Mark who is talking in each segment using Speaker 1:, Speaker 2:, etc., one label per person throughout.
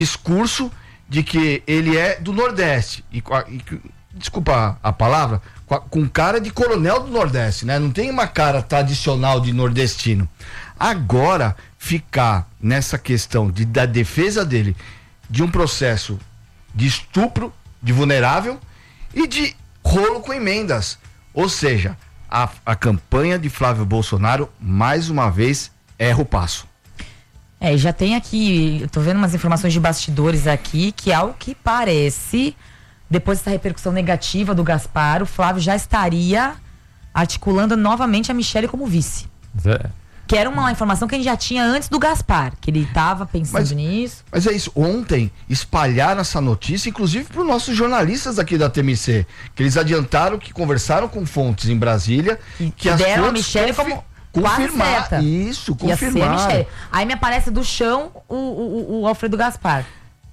Speaker 1: discurso de que ele é do Nordeste. Desculpa a palavra, com cara de coronel do Nordeste, né? Não tem uma cara tradicional de nordestino. Agora, ficar nessa questão da defesa dele, de um processo de estupro de vulnerável e de rolo com emendas. Ou seja, a campanha de Flávio Bolsonaro, mais uma vez, erra o passo.
Speaker 2: Já tem aqui, eu tô vendo umas informações de bastidores aqui, que ao que parece, depois dessa repercussão negativa do Gaspar, o Flávio já estaria articulando novamente a Michelle como vice. Que era uma informação que a gente já tinha antes do Gaspar, que ele estava pensando nisso.
Speaker 1: Mas é isso, ontem espalharam essa notícia, inclusive para os nossos jornalistas aqui da TMC, que eles adiantaram que conversaram com fontes em Brasília, que as
Speaker 2: deram a
Speaker 1: fontes
Speaker 2: Michelle como confirmar.
Speaker 1: Isso, confirmar.
Speaker 2: Aí me aparece do chão o Alfredo Gaspar.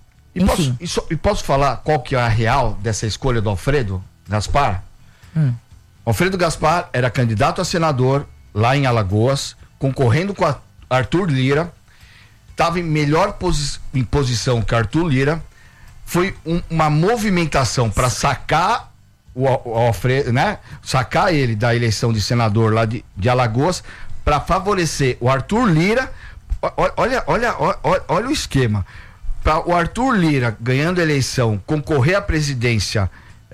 Speaker 1: E posso falar qual que é a real dessa escolha do Alfredo Gaspar? Alfredo Gaspar era candidato a senador lá em Alagoas, concorrendo com Arthur Lira, estava em melhor posição que Arthur Lira. Foi uma movimentação para sacar o Alfredo, né? Sacar ele da eleição de senador lá de Alagoas, para favorecer o Arthur Lira. Olha o esquema. Para o Arthur Lira, ganhando a eleição, concorrer à presidência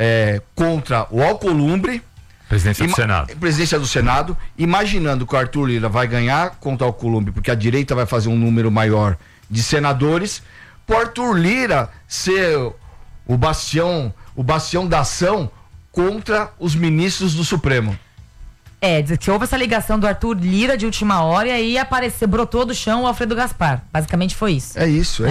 Speaker 1: contra o Alcolumbre. Presidência do Senado, imaginando que o Arthur Lira vai ganhar contra o Alcolumbre, porque a direita vai fazer um número maior de senadores, para o Arthur Lira ser o bastião da ação contra os ministros do Supremo.
Speaker 2: Diz que houve essa ligação do Arthur Lira de última hora e aí brotou do chão o Alfredo Gaspar. Basicamente foi isso.
Speaker 1: É isso.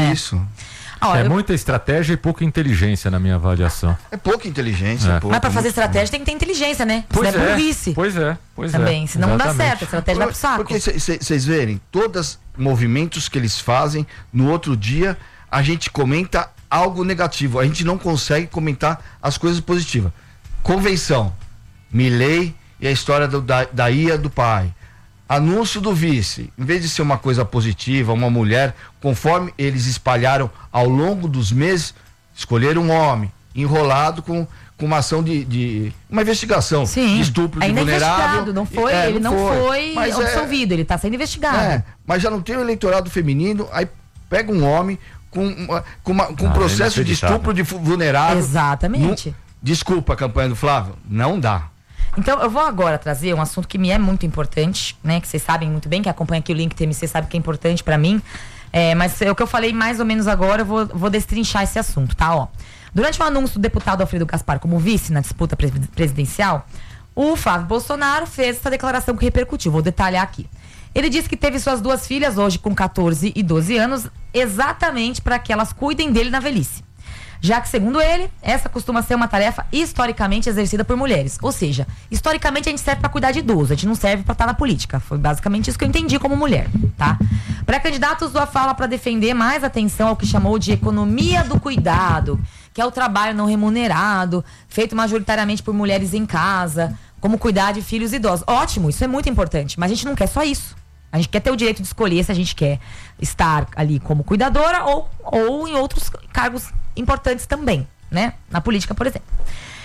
Speaker 3: Muita estratégia e pouca inteligência na minha avaliação.
Speaker 1: É pouca inteligência.
Speaker 2: Mas para fazer estratégia tem que ter inteligência, né?
Speaker 3: Pois
Speaker 2: senão é burrice.
Speaker 3: Pois é.
Speaker 2: Também, senão não dá certo, a estratégia vai pro saco.
Speaker 1: Porque vocês verem, todos movimentos que eles fazem, no outro dia a gente comenta algo negativo, a gente não consegue comentar as coisas positivas. Convenção, Milei e a história da IA do pai. Anúncio do vice, em vez de ser uma coisa positiva, uma mulher, conforme eles espalharam ao longo dos meses, escolheram um homem enrolado com uma ação de uma investigação.
Speaker 2: Sim,
Speaker 1: de estupro de vulnerável.
Speaker 2: Ele não foi absolvido, ele está sendo investigado.
Speaker 1: Mas já não tem o eleitorado feminino, aí pega um homem com um processo de estupro de vulnerável.
Speaker 2: Exatamente.
Speaker 1: Desculpa a campanha do Flávio, não dá.
Speaker 2: Então, eu vou agora trazer um assunto que me é muito importante, né? Que vocês sabem muito bem, que acompanha aqui o Link TMC sabe que é importante pra mim. Mas o que eu falei mais ou menos agora, eu vou destrinchar esse assunto, tá? Durante o anúncio do deputado Alfredo Gaspar como vice na disputa presidencial, o Flávio Bolsonaro fez essa declaração que repercutiu. Vou detalhar aqui. Ele disse que teve suas duas filhas, hoje com 14 e 12 anos, exatamente para que elas cuidem dele na velhice. Já que, segundo ele, essa costuma ser uma tarefa historicamente exercida por mulheres. Ou seja, historicamente a gente serve para cuidar de idoso, a gente não serve para estar na política. Foi basicamente isso que eu entendi como mulher, tá? Pré-candidato usou a fala para defender mais atenção ao que chamou de economia do cuidado, que é o trabalho não remunerado, feito majoritariamente por mulheres em casa, como cuidar de filhos idosos. Ótimo, isso é muito importante, mas a gente não quer só isso. A gente quer ter o direito de escolher se a gente quer estar ali como cuidadora ou em outros cargos importantes também, né? Na política, por exemplo.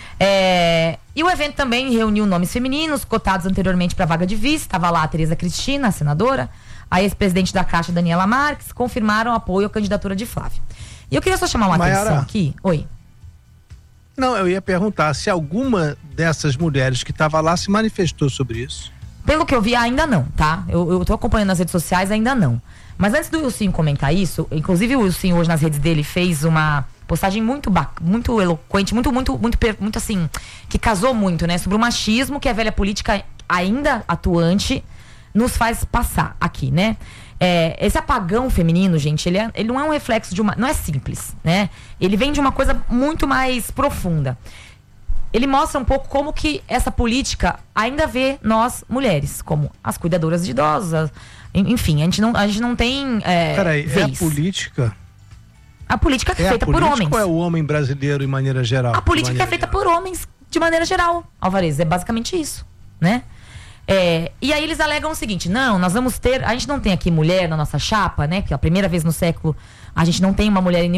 Speaker 2: E o evento também reuniu nomes femininos cotados anteriormente para a vaga de vice. Estava lá a Tereza Cristina, a senadora, a ex-presidente da Caixa, Daniela Marques, confirmaram apoio à candidatura de Flávio. E eu queria só chamar uma atenção aqui. Oi.
Speaker 4: Não, eu ia perguntar se alguma dessas mulheres que estava lá se manifestou sobre isso.
Speaker 2: Pelo que eu vi, ainda não, tá? Eu tô acompanhando nas redes sociais, ainda não. Mas antes do Wilson comentar isso, inclusive o Wilson hoje nas redes dele fez uma postagem muito eloquente, muito assim, que casou muito, né? Sobre o machismo que a velha política ainda atuante nos faz passar aqui, né? Esse apagão feminino, gente, ele não é um reflexo de não é simples, né? Ele vem de uma coisa muito mais profunda. Ele mostra um pouco como que essa política ainda vê nós, mulheres, como as cuidadoras de idosos. Enfim, a gente não tem
Speaker 4: Peraí,
Speaker 2: vez.
Speaker 4: É a política?
Speaker 2: A política é feita por homens.
Speaker 4: Ou é o homem brasileiro de maneira geral?
Speaker 2: A política é feita por homens de maneira geral, Alvarez. É basicamente isso, né? E aí eles alegam o seguinte: não, nós vamos ter... A gente não tem aqui mulher na nossa chapa, né? Que é a primeira vez no século A gente não tem uma mulher em